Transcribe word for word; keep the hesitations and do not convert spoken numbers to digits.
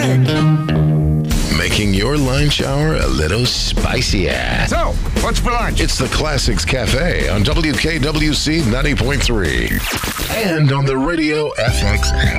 Making your line shower a little spicier. So, what's for lunch? It's the Classics Cafe on W K W C ninety point three and on the Radio F X app.